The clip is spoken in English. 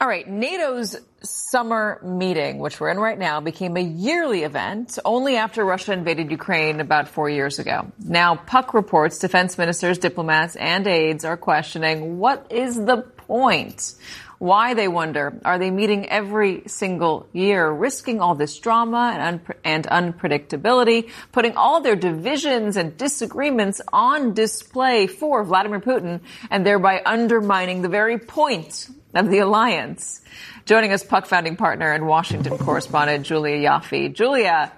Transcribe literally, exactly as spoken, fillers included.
All right, NATO's summer meeting, which we're in right now, became a yearly event only after Russia invaded Ukraine about four years ago. Now, Puck reports defense ministers, diplomats, and aides are questioning what is the point? Why, they wonder, are they meeting every single year, risking all this drama and, un- and unpredictability, putting all their divisions and disagreements on display for Vladimir Putin, and thereby undermining the very point of the alliance? Joining us, Puck founding partner and Washington correspondent Julia Yaffe. Julia,